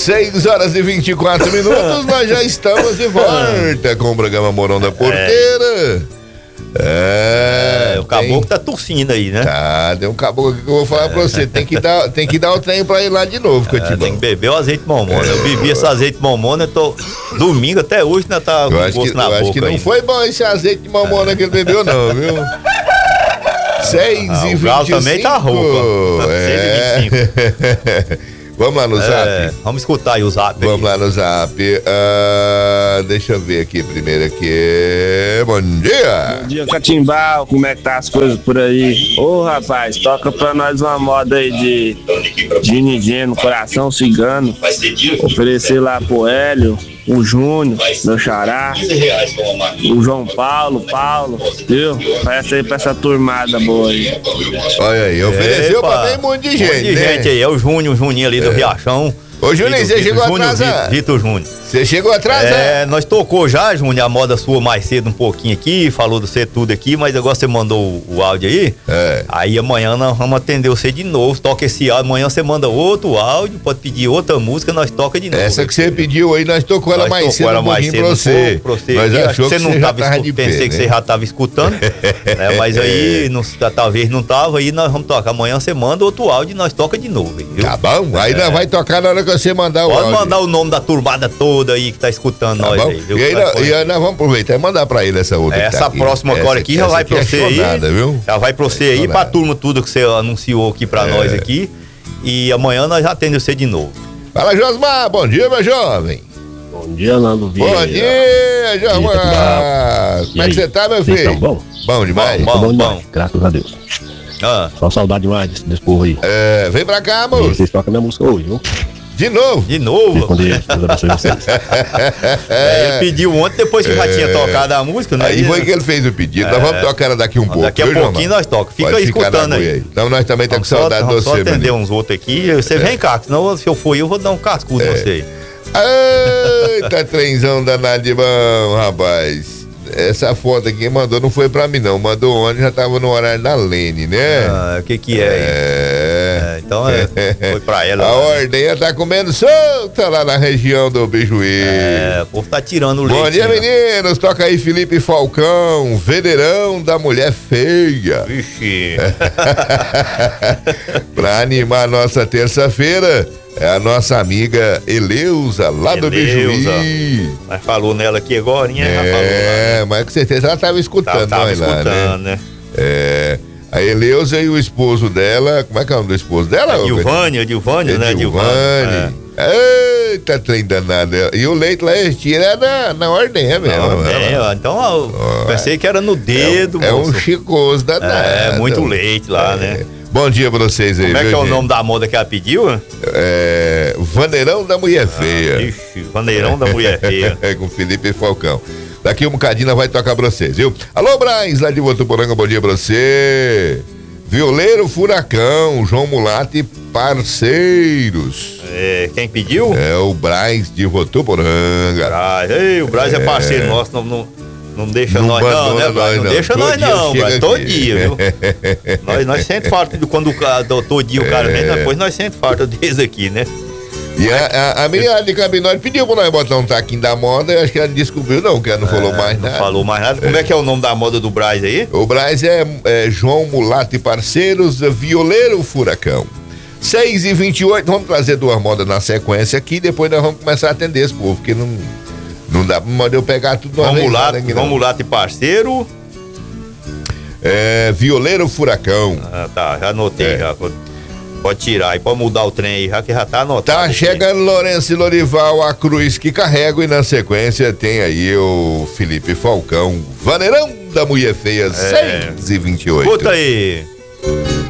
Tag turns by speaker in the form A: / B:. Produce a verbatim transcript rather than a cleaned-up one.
A: seis horas e vinte e quatro minutos, nós já estamos de volta com o programa Morão da Porteira. É,
B: é o caboclo tem... tá tossindo aí, né?
A: Tá, tem um caboclo aqui que eu vou falar é. pra você. Tem que dar, tem que dar o trem pra ir lá de novo,
B: é, tem que beber o azeite momona. Eu bebi esse azeite momona, eu tô domingo até hoje, ainda tá com
A: gosto
B: gosto
A: que,
B: na
A: eu
B: boca.
A: Eu acho que não
B: ainda.
A: foi bom esse azeite de mamona é. que ele bebeu, não, viu? seis
B: ah,
A: e vinte e cinco.
B: O galo também tá rouco.
A: É.
B: seis e vinte e cinco.
A: Vamos lá no
B: é,
A: zap?
B: Vamos escutar aí o zap.
A: Vamos
B: aí.
A: lá no zap. Uh, deixa eu ver aqui primeiro aqui. Bom dia!
C: Bom dia, Catimbau. Como é que tá as coisas por aí? Ô, rapaz, toca pra nós uma moda aí de Ginigê no Coração Cigano. Oferecer lá pro Hélio, o Júnior, meu xará, o João Paulo, Paulo, viu? Parece aí pra essa turmada boa aí.
A: Olha aí, ofereceu Epa, pra bem um monte de gente,
B: um monte de
A: né?
B: gente aí, é o Júnior, o Juninho ali do é. Riachão.
A: Ô, Juninho, você chegou atrasado.
B: Vitor Júnior.
A: Você chegou atrasado.
B: É, nós tocou já, Júnior, a moda sua mais cedo um pouquinho aqui, falou do você tudo aqui, mas agora você mandou o, o áudio aí.
A: É.
B: Aí amanhã nós vamos atender você de novo, toca esse áudio, amanhã você manda outro áudio, pode pedir outra música, nós toca de novo.
A: Essa que você pediu aí, nós tocou ela nós mais cedo um pouquinho pra você.
B: Pra você.
A: Nós achou
B: que você
A: que
B: não
A: você
B: tava
A: tava
B: escutando,
A: pé,
B: pensei
A: né?
B: que você já tava escutando, né? Mas aí não, talvez não tava, aí nós vamos tocar. Amanhã você manda outro áudio e nós toca de novo, viu?
A: Tá bom, aí é. nós vai tocar na hora que você mandar o
B: pode
A: áudio.
B: Pode mandar o nome da turbada toda aí que tá escutando tá nós
A: bom?
B: aí, viu?
A: E aí, nós, e aí nós vamos aproveitar e mandar pra ele essa outra.
B: Essa
A: tá aqui.
B: próxima agora aqui já vai pra você aí.
A: Viu?
B: Já vai pra você aí, pra turma tudo que você anunciou aqui pra é. nós aqui. E amanhã nós já atendemos você de novo.
A: Fala, Josmar, bom dia, meu jovem.
C: Bom dia, Nando Vieira.
A: Bom dia, Josmar. Como é que você tá, meu filho?
C: Então, bom?
A: Bom demais?
C: Bom, bom, bom demais, graças a Deus.
B: Ah.
C: Só saudade demais desse, desse povo aí.
A: É, vem pra cá, moço.
C: Vocês tocam minha música hoje, viu?
A: De novo?
B: De novo?
C: Deus abençoe vocês.
B: É, ele pediu ontem, depois que é. já tinha tocado a música, né?
A: Aí foi que ele fez o pedido. É. Nós vamos tocar ela daqui um pouco.
B: Daqui a
A: viu,
B: pouquinho nós tocamos. Fica aí escutando aí. aí.
A: Então nós também estamos com saudade de você,
B: só atender menino. Uns outros aqui. Você é. vem cá, senão se eu for eu vou dar um cascudo é. em você.
A: Eita, trenzão danado de bom, rapaz. Essa foto aqui mandou, não foi pra mim não, mandou ontem, já tava no horário da Lene, né?
B: Ah, o que que é?
A: É,
B: é então é, foi pra ela.
A: A ordenha tá comendo solta lá na região do Bijuí.
B: É, o povo tá tirando o leite.
A: Bom dia, meninos, toca aí Felipe Falcão, veneirão da mulher feia.
B: Vixe.
A: Pra animar a nossa terça-feira, é a nossa amiga Eleusa, lá Eleusa. do Bijuí.
B: Mas falou nela aqui agora, hein?
A: É, falou, mas com certeza ela tava escutando
B: tava, tava
A: nós lá,
B: escutando,
A: né?
B: né?
A: É, a Eleusa e o esposo dela, como é que é o nome do esposo dela?
B: É Dilvânia, Dilvânia, né?
A: Dilvânia. É. Eita, trem danado. E o leite lá, eles tiram na, na ordenha mesmo.
B: É, então eu oh, pensei que era no dedo.
A: É, é um chicoso danado.
B: É, muito leite lá, é. né?
A: Bom dia pra vocês aí,
B: Como é que é o
A: gente?
B: nome da moda que ela pediu?
A: É. Vaneirão da Mulher Feia.
B: Ah, ixi, Vaneirão da Mulher Feia.
A: É, com Felipe Falcão. Daqui um bocadinho ela vai tocar pra vocês, viu? Alô, Braz, lá de Votuporanga, bom dia pra você. Violeiro Furacão, João Mulato e parceiros.
B: É, quem pediu?
A: É o Braz de Votuporanga.
B: Braz. Ei, o Braz é, é parceiro nosso, não, não, não deixa não nós não, né, Braz? Não, não deixa nós não, Braz, todo dia, viu? nós, nós sempre falta, quando o todo dia o cara vem, é. depois nós sempre falta desse aqui, né?
A: E a, a, a menina de Cabinóide pediu pra nós botar um taquinho da moda, eu acho que ela descobriu não, que ela não é, falou mais
B: não
A: nada.
B: Não falou mais nada. Como é. é que é o nome da moda do Braz aí?
A: O Braz é, é João Mulato e parceiros, Violeiro Furacão. seis e vinte e oito, vamos trazer duas modas na sequência aqui, depois nós vamos começar a atender esse povo, porque não, não dá pra eu pegar tudo de uma vez.
B: João Mulato e parceiro.
A: É, Violeiro Furacão.
B: Ah, tá, já anotei, é. já. Pode tirar e pode mudar o trem aí, já que já tá anotado.
A: Tá chegando Lourenço e Lorival, a cruz que carrego, e na sequência tem aí o Felipe Falcão, Vaneirão da Mulher Feia, é. seis e vinte e oito.
B: Escuta aí.